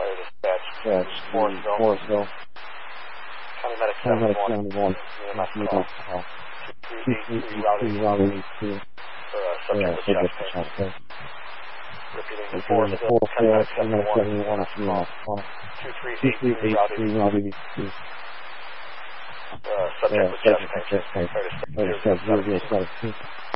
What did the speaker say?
Fire dispatch. Forestville. County Medic 71. Call. 2383 routing to subject with chest pain. Repeating the Forestville. County Medic 71. Call. 2383 routing to subject with chest pain. Fire dispatch.